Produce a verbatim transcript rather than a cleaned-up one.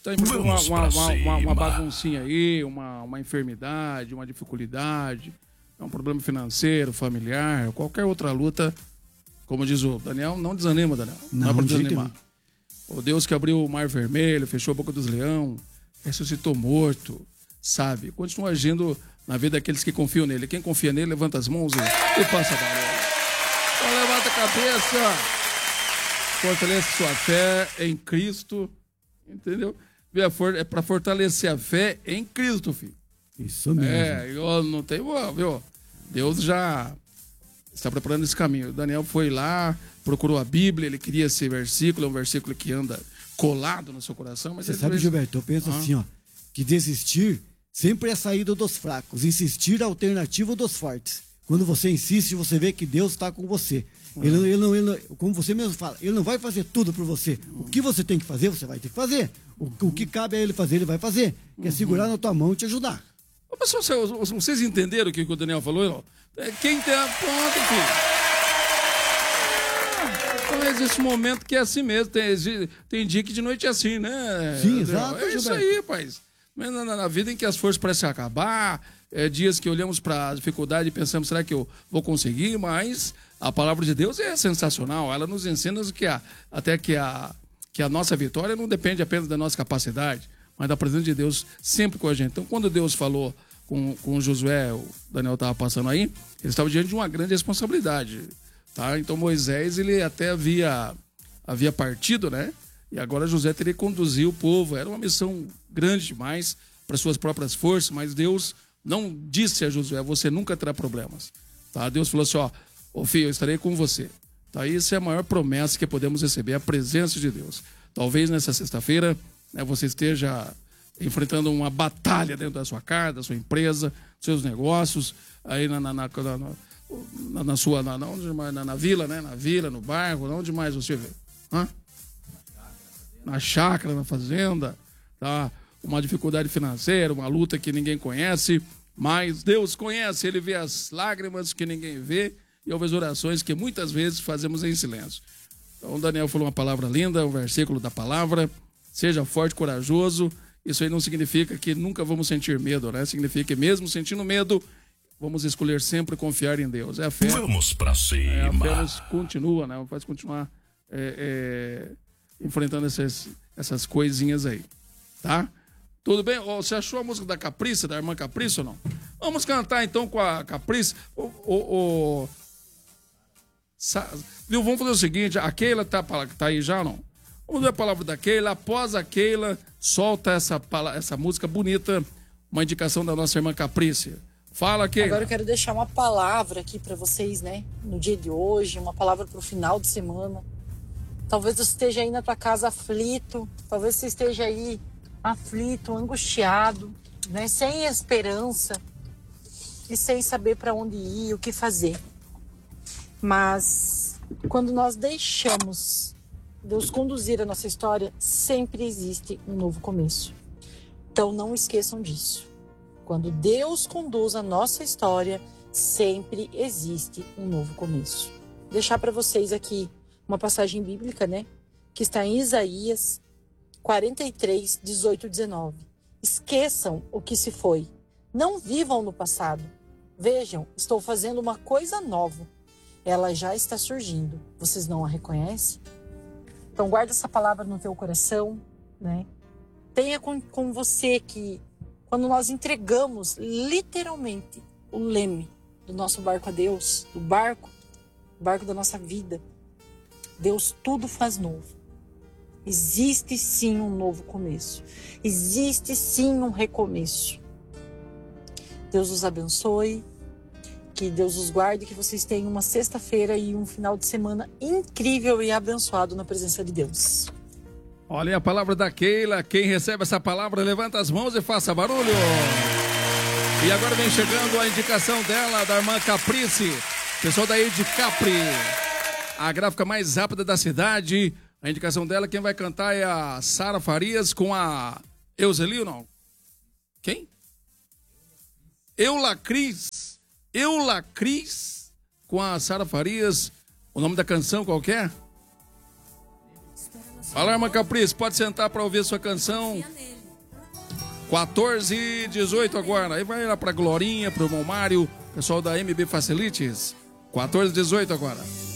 está enfrentando uma, uma, uma, uma, uma baguncinha aí, uma, uma enfermidade, uma dificuldade, um problema financeiro, familiar, qualquer outra luta, como diz o Daniel, não desanima, Daniel. Não, não é para desanimar. O Deus que abriu o mar vermelho, fechou a boca dos leões, ressuscitou morto, sabe? Continua agindo na vida daqueles que confiam nele. Quem confia nele, levanta as mãos e, e passa a bola. Então levanta a cabeça, fortalece sua fé em Cristo, entendeu? É para fortalecer a fé em Cristo, filho. Isso mesmo. É, eu não tenho, viu? Deus já está preparando esse caminho. O Daniel foi lá, procurou a Bíblia, ele queria esse versículo, é um versículo que anda colado no seu coração. Mas você sabe, fez... Gilberto, eu penso ah. assim, ó, que desistir sempre é a saída dos fracos, insistir é a alternativa dos fortes. Quando você insiste, você vê que Deus está com você. Ele, ele, não, ele, como você mesmo fala, ele não vai fazer tudo por você. O que você tem que fazer, você vai ter que fazer. O, o que cabe a ele fazer, ele vai fazer. Que é segurar na tua mão e te ajudar. Mas vocês, vocês entenderam o que o Daniel falou? Quem tem a ponta, filho? Então existe um momento que é assim mesmo. Tem, tem dia que de noite é assim, né? Sim, exato. É isso aí, rapaz. Na, na, na vida em que as forças parecem acabar, é, dias que olhamos para a dificuldade e pensamos, será que eu vou conseguir? Mas a palavra de Deus é sensacional. Ela nos ensina que a, até que a, que a nossa vitória não depende apenas da nossa capacidade, mas da presença de Deus sempre com a gente. Então, quando Deus falou com, com Josué, o Daniel estava passando aí, ele estava diante de uma grande responsabilidade. Tá? Então, Moisés, ele até havia, havia partido, né? E agora Josué teria que conduzir o povo. Era uma missão grande demais para suas próprias forças, mas Deus não disse a Josué, você nunca terá problemas. Tá? Deus falou assim, ó, ô filho, eu estarei com você. Tá? Isso é a maior promessa que podemos receber, a presença de Deus. Talvez nessa sexta-feira, né, você esteja enfrentando uma batalha dentro da sua casa, da sua empresa, dos seus negócios, aí na, na, na, na, na sua, na, na, na vila, né? Na vila, no bairro, onde mais você vê? Hã? Na chácara, na fazenda, tá? Uma dificuldade financeira, uma luta que ninguém conhece, mas Deus conhece, Ele vê as lágrimas que ninguém vê e ouve as orações que muitas vezes fazemos em silêncio. Então, Daniel falou uma palavra linda, um versículo da palavra, seja forte, corajoso. Isso aí não significa que nunca vamos sentir medo, né? Significa que mesmo sentindo medo, vamos escolher sempre confiar em Deus. É a fé. Vamos pra cima. É, a fé nos continua, né? Faz continuar é, é, enfrentando essas, essas coisinhas aí, tá? Tudo bem? Você achou a música da Capriça, da irmã Capriça ou não? Vamos cantar então com a Capriça. O, o, o... Sa... Viu? Vamos fazer o seguinte, a Keila tá, tá aí já ou não? Vamos ver a palavra da Keila. Após a Keila, solta essa, essa música bonita, uma indicação da nossa irmã Capriça. Fala, Keila. Agora eu quero deixar uma palavra aqui para vocês, né? No dia de hoje, uma palavra para o final de semana. Talvez você esteja aí na tua casa aflito, talvez você esteja aí aflito, angustiado, né? Sem esperança e sem saber para onde ir, o que fazer. Mas quando nós deixamos Deus conduzir a nossa história, sempre existe um novo começo. Então não esqueçam disso. Quando Deus conduz a nossa história, sempre existe um novo começo. Vou deixar para vocês aqui uma passagem bíblica, né? Que está em Isaías quarenta e três, dezoito e dezenove. Esqueçam o que se foi. Não vivam no passado. Vejam, estou fazendo uma coisa nova. Ela já está surgindo. Vocês não a reconhecem? Então guarda essa palavra no teu coração, né? Tenha com, com você que quando nós entregamos literalmente o leme do nosso barco a Deus, o barco, o barco da nossa vida, Deus tudo faz novo. Existe sim um novo começo. Existe sim um recomeço. Deus os abençoe. Que Deus os guarde, que vocês tenham uma sexta-feira e um final de semana incrível e abençoado na presença de Deus. Olha a palavra da Keila. Quem recebe essa palavra, levanta as mãos e faça barulho. E agora vem chegando a indicação dela, da irmã Caprice. Pessoal daí de Capri, a gráfica mais rápida da cidade. A indicação dela, quem vai cantar é a Sara Farias com a Euseli ou não? Quem? Eula Cris. Eula Cris com a Sara Farias. O nome da canção qual que é? Fala, irmã Caprice, pode sentar para ouvir sua canção. quatorze e dezoito agora. Aí vai lá pra Glorinha, pro irmão Mário, pessoal da M B Facilities. quatorze e dezoito agora.